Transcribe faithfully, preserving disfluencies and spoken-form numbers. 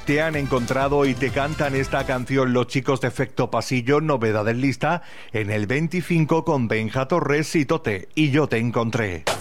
Te han encontrado y te cantan esta canción los chicos de Efecto Pasillo, novedad en lista, en el veinticinco con Benja Torres y Tote, y yo te encontré.